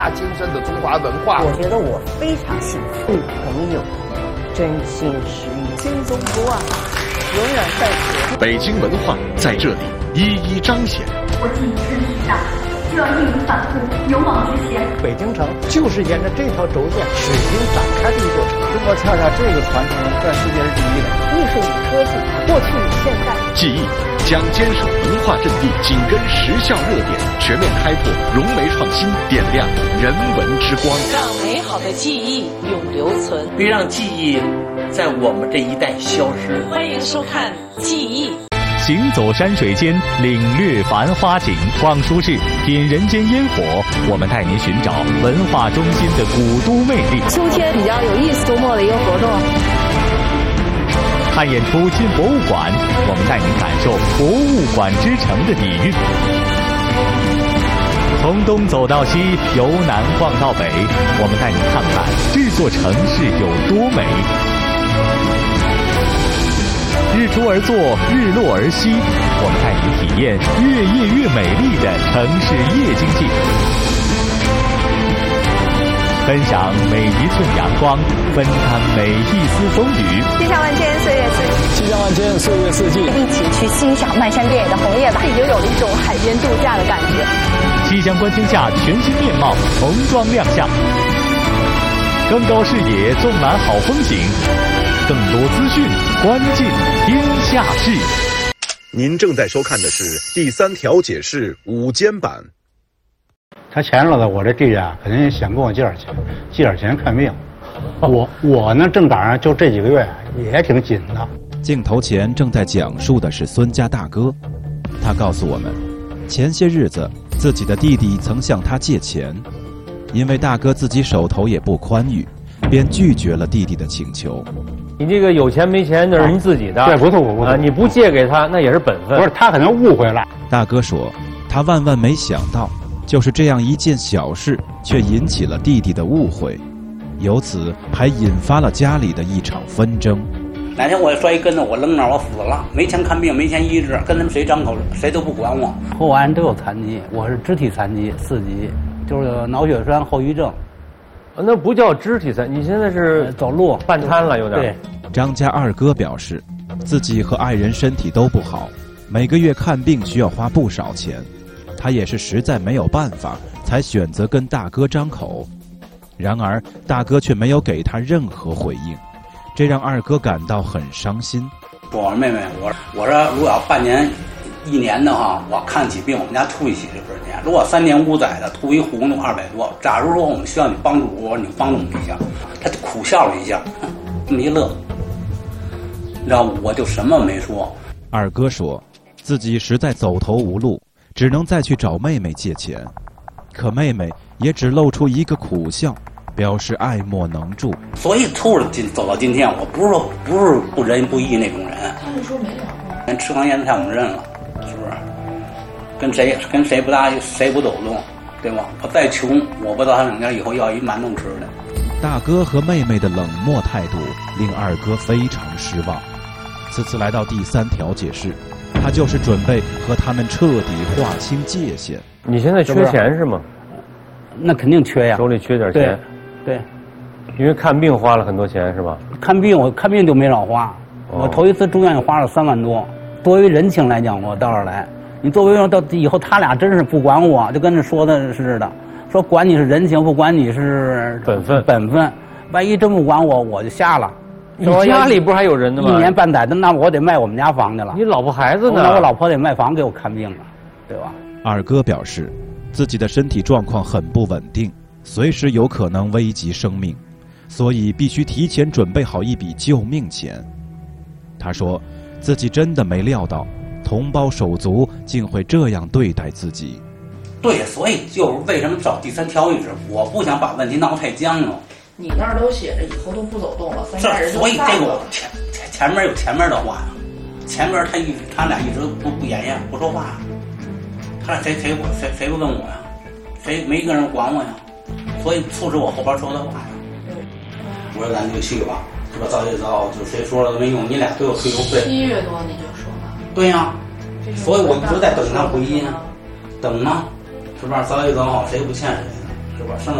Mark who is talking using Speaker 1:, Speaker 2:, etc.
Speaker 1: 精深的中华文化。
Speaker 2: 我觉得我非常幸福，朋友真心实意，心中不忘，永远在此。
Speaker 3: 北京文化在这里一一彰显。
Speaker 4: 我既已身体上，就要义无反顾，勇往直前。
Speaker 5: 北京城就是沿着这条轴线水平展开的一座城。中国恰恰这个传承在世界是第一的。
Speaker 2: 艺术与科技，过去与现在。
Speaker 3: 记忆将坚守文化阵地，紧跟时效热点，全面开拓融媒创新，点亮人文之光，
Speaker 6: 让美好的记忆永留存，
Speaker 7: 别让记忆在我们这一代消失。
Speaker 6: 欢迎收看《记忆》。
Speaker 8: 行走山水间，领略繁花景，逛书市，品人间烟火。我们带您寻找文化中心的古都魅力。
Speaker 9: 秋天比较有意思，周末的一个活动。
Speaker 8: 看演出进博物馆，我们带您感受博物馆之城的底蕴。从东走到西，由南逛到北，我们带您看看这座城市有多美。日出而作，日落而息，我们带您体验越夜越美丽的城市夜经济，分享每一寸阳光，分摊每一丝风雨。
Speaker 9: 气象万千，岁月四季。
Speaker 5: 气象万千，岁月四季。
Speaker 9: 一起去欣赏漫山遍野的红叶吧，已经有了一种海边度假的感觉。
Speaker 8: 气象观天下全新面貌重装亮相，更高视野，纵览好风景。更多资讯，关进天下事。
Speaker 3: 您正在收看的是第3条解释午间版。
Speaker 5: 他钱了的，我这地啊，肯定想跟我借点钱看病。我呢，正赶上就这几个月也挺紧的。
Speaker 10: 镜头前正在讲述的是孙家大哥，他告诉我们，前些日子自己的弟弟曾向他借钱，因为大哥自己手头也不宽裕，便拒绝了弟弟的请求。
Speaker 11: 你这个有钱没钱那是您自己的，
Speaker 5: 对，不错，
Speaker 11: 你不借给他那也是本分。
Speaker 5: 不是，他可能误会了。
Speaker 10: 大哥说，他万万没想到，就是这样一件小事，却引起了弟弟的误会，由此还引发了家里的一场纷争。
Speaker 7: 哪天我摔一跟头，我扔那儿，我死了，没钱看病，没钱医治，跟他们谁张口，谁都不管我。
Speaker 12: 和我爱人都有残疾，我是肢体残疾4级，就是脑血栓后遗症。
Speaker 11: 那不叫肢体残，你现在是
Speaker 12: 走路
Speaker 11: 半瘫了，有点。
Speaker 12: 对。
Speaker 10: 张家二哥表示，自己和爱人身体都不好，每个月看病需要花不少钱，他也是实在没有办法，才选择跟大哥张口。然而大哥却没有给他任何回应，这让二哥感到很伤心。
Speaker 7: 我说妹妹，我说如果要半年、1年的话，我看起病，我们家出一起就多少钱？如果3年5载的，图一糊弄200多。假如说我们需要你帮助，我说你帮助我们一下，他就苦笑了一下，这么一乐。你知道，我就什么没说。
Speaker 10: 二哥说自己实在走投无路，只能再去找妹妹借钱，可妹妹也只露出一个苦笑，表示爱莫能助。
Speaker 7: 所以走到今天，我不是不仁不义那种人。
Speaker 6: 他们说没有，
Speaker 7: 连吃糠咽菜我们认了，是不是？跟谁不搭谁不走动，对吧？我再穷，我不到他们家以后要一馒头吃的。
Speaker 10: 大哥和妹妹的冷漠态度令二哥非常失望。此次来到第3条解释，他就是准备和他们彻底划清界限。
Speaker 11: 你现在缺钱是吗？
Speaker 12: 那肯定缺呀，
Speaker 11: 手里缺点钱。
Speaker 12: 对，
Speaker 11: 因为看病花了很多钱是吧？
Speaker 12: 我看病就没少花，我头一次住院花了3万多。作为人情来讲，我到这儿来，你作为到以后他俩真是不管我，就跟着说的似的，说管你是人情，不管你是本分。万一真不管我，我就瞎了。
Speaker 11: 你家里不是还有人呢吗
Speaker 12: ？1年半载的，那我得卖我们家房去了。
Speaker 11: 你老婆孩子呢？
Speaker 12: 那我老婆得卖房给我看病了，对吧？
Speaker 10: 二哥表示，自己的身体状况很不稳定，随时有可能危及生命，所以必须提前准备好一笔救命钱。他说，自己真的没料到，同胞手足竟会这样对待自己。
Speaker 7: 对，所以就是为什么找第3条解释，我不想把问题闹太僵了。
Speaker 6: 你那儿都写着以后都不走动了，3家人就
Speaker 7: 所以这个前面有前面的话呀，前面他俩一直不言语不说话，他俩谁不问我呀？谁没一个人管我呀？所以促使我后边说的话呀。我说咱就去吧，是吧？早就早，就谁说了都没用，你俩都有退休费。
Speaker 6: 7月多你就说了。
Speaker 7: 对呀，所以我一直在等他回音，等呢，是不是？早也早好，谁不欠谁的？ 是吧？生